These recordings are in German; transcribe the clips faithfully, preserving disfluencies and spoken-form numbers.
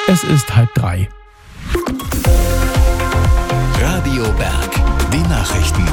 Es ist halb drei. Radio Berg, die Nachrichten.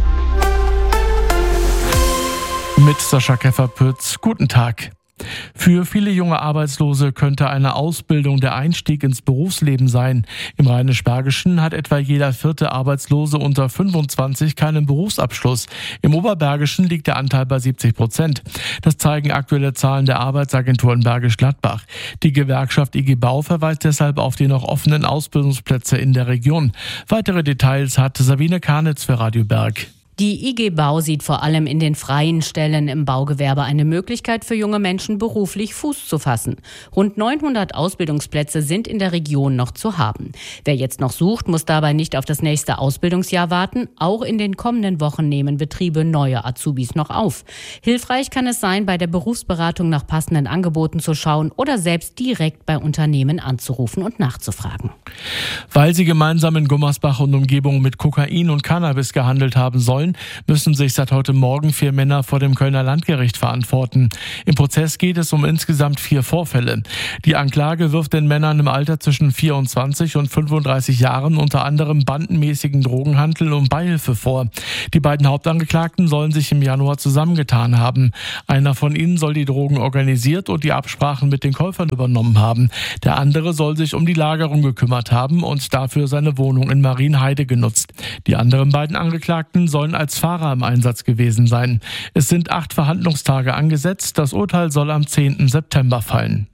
Mit Sascha Kefferpütz, guten Tag. Für viele junge Arbeitslose könnte eine Ausbildung der Einstieg ins Berufsleben sein. Im Rheinisch-Bergischen hat etwa jeder vierte Arbeitslose unter fünfundzwanzig keinen Berufsabschluss. Im Oberbergischen liegt der Anteil bei siebzig Prozent. Das zeigen aktuelle Zahlen der Arbeitsagentur in Bergisch Gladbach. Die Gewerkschaft I G Bau verweist deshalb auf die noch offenen Ausbildungsplätze in der Region. Weitere Details hat Sabine Karnitz für Radio Berg. Die I G Bau sieht vor allem in den freien Stellen im Baugewerbe eine Möglichkeit für junge Menschen, beruflich Fuß zu fassen. Rund neunhundert Ausbildungsplätze sind in der Region noch zu haben. Wer jetzt noch sucht, muss dabei nicht auf das nächste Ausbildungsjahr warten. Auch in den kommenden Wochen nehmen Betriebe neue Azubis noch auf. Hilfreich kann es sein, bei der Berufsberatung nach passenden Angeboten zu schauen oder selbst direkt bei Unternehmen anzurufen und nachzufragen. Weil sie gemeinsam in Gummersbach und Umgebung mit Kokain und Cannabis gehandelt haben sollen, müssen sich seit heute Morgen vier Männer vor dem Kölner Landgericht verantworten. Im Prozess geht es um insgesamt vier Vorfälle. Die Anklage wirft den Männern im Alter zwischen vierundzwanzig und fünfunddreißig Jahren unter anderem bandenmäßigen Drogenhandel und Beihilfe vor. Die beiden Hauptangeklagten sollen sich im Januar zusammengetan haben. Einer von ihnen soll die Drogen organisiert und die Absprachen mit den Käufern übernommen haben. Der andere soll sich um die Lagerung gekümmert haben und dafür seine Wohnung in Marienheide genutzt. Die anderen beiden Angeklagten sollen als Fahrer im Einsatz gewesen sein. Es sind acht Verhandlungstage angesetzt. Das Urteil soll am zehnten September fallen.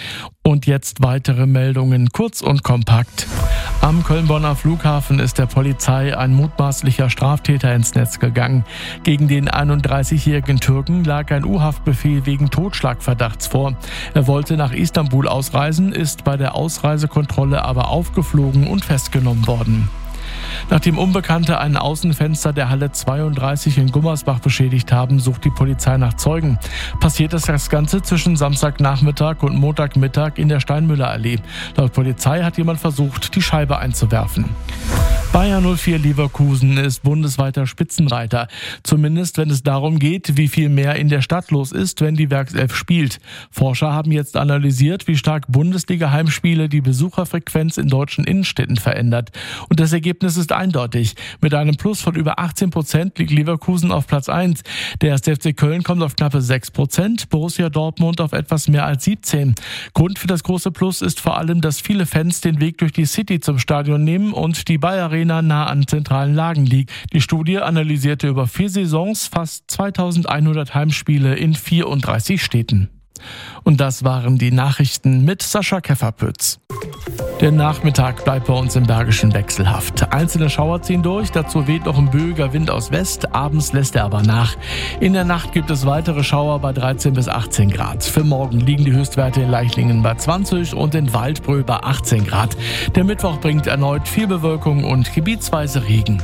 Und jetzt weitere Meldungen, kurz und kompakt. Am Köln-Bonner Flughafen ist der Polizei ein mutmaßlicher Straftäter ins Netz gegangen. Gegen den einunddreißigjährigen Türken lag ein U-Haftbefehl wegen Totschlagverdachts vor. Er wollte nach Istanbul ausreisen, ist bei der Ausreisekontrolle aber aufgeflogen und festgenommen worden. Nachdem Unbekannte ein Außenfenster der Halle zweiunddreißig in Gummersbach beschädigt haben, sucht die Polizei nach Zeugen. Passiert ist das Ganze zwischen Samstagnachmittag und Montagmittag in der Steinmüllerallee. Laut Polizei hat jemand versucht, die Scheibe einzuwerfen. Bayer null vier Leverkusen ist bundesweiter Spitzenreiter. Zumindest wenn es darum geht, wie viel mehr in der Stadt los ist, wenn die Werkself spielt. Forscher haben jetzt analysiert, wie stark Bundesliga-Heimspiele die Besucherfrequenz in deutschen Innenstädten verändert. Und das Ergebnis ist eindeutig. Mit einem Plus von über achtzehn Prozent liegt Leverkusen auf Platz eins. Der erste F C Köln kommt auf knappe sechs Prozent, Borussia Dortmund auf etwas mehr als siebzehn. Grund für das große Plus ist vor allem, dass viele Fans den Weg durch die City zum Stadion nehmen und die Bayer Arena nah an zentralen Lagen liegt. Die Studie analysierte über vier Saisons fast zweitausendeinhundert Heimspiele in vierunddreißig Städten. Und das waren die Nachrichten mit Sascha Kefferpütz. Der Nachmittag bleibt bei uns im Bergischen wechselhaft. Einzelne Schauer ziehen durch, dazu weht noch ein böiger Wind aus West, abends lässt er aber nach. In der Nacht gibt es weitere Schauer bei dreizehn bis achtzehn Grad. Für morgen liegen die Höchstwerte in Leichlingen bei zwanzig und in Waldbröl bei achtzehn Grad. Der Mittwoch bringt erneut viel Bewölkung und gebietsweise Regen.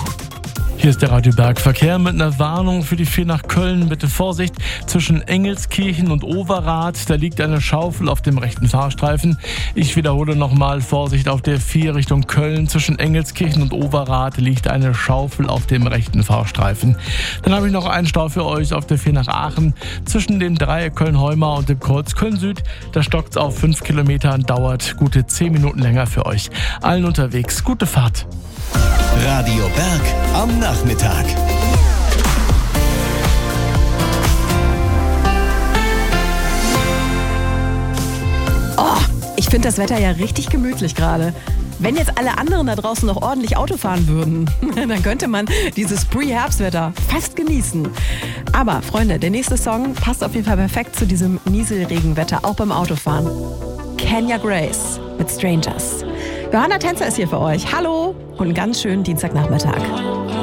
Hier ist der Radio Berg Verkehr mit einer Warnung für die vier nach Köln. Bitte Vorsicht, zwischen Engelskirchen und Overath, da liegt eine Schaufel auf dem rechten Fahrstreifen. Ich wiederhole nochmal, Vorsicht auf der vier Richtung Köln. Zwischen Engelskirchen und Overath liegt eine Schaufel auf dem rechten Fahrstreifen. Dann habe ich noch einen Stau für euch auf der vier nach Aachen. Zwischen dem Dreieck Köln-Heumar und dem Kreuz Köln-Süd, da stockt es auf fünf Kilometern, dauert gute zehn Minuten länger für euch. Allen unterwegs, gute Fahrt. Radio Berg am Nachmittag. Oh, ich finde das Wetter ja richtig gemütlich gerade. Wenn jetzt alle anderen da draußen noch ordentlich Auto fahren würden, dann könnte man dieses Pre-Herbstwetter fast genießen. Aber Freunde, der nächste Song passt auf jeden Fall perfekt zu diesem Nieselregenwetter, auch beim Autofahren. Kenya Grace mit Strangers. Johanna Tänzer ist hier für euch. Hallo und einen ganz schönen Dienstagnachmittag.